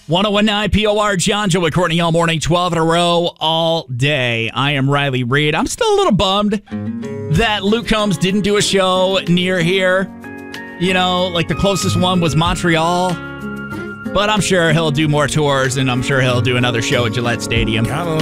1019 POR, John, Joe, and Courtney all morning, 12 in a row, all day. I am Riley Reed. I'm still a little bummed that Luke Combs didn't do a show near here. You know, like the closest one was Montreal. But I'm sure he'll do more tours, and I'm sure he'll do another show at Gillette Stadium. Gotta